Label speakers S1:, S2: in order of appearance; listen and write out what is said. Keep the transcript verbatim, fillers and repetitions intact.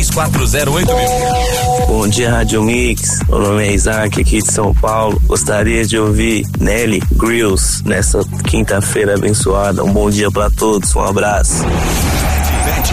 S1: três quatro zero oito mil.
S2: Bom dia, Rádio Mix. Meu nome é Isaac, aqui de São Paulo. Gostaria de ouvir Nelly Grills nessa quinta-feira abençoada. Um bom dia pra todos, um abraço.
S1: Ivete